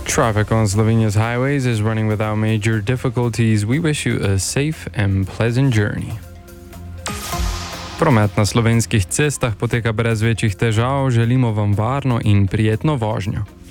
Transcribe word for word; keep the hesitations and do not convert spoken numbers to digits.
Traffic on Slovenia's highways is running without major difficulties. We wish you a safe and pleasant journey. Promet na slovenskih cestah poteka brez večjih težav. Želimo vam varno in prijetno vožnjo.